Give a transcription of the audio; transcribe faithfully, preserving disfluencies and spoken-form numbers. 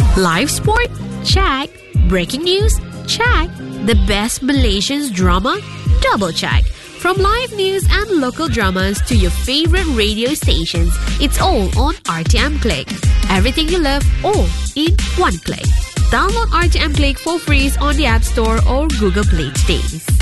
Live sport? Check. Breaking news? Check. The best Malaysian drama? Double check. From live news and local dramas to your favorite radio stations, it's all on R T M Click. Everything you love, all in one click. Download R T M Click for free on the App Store or Google Play today.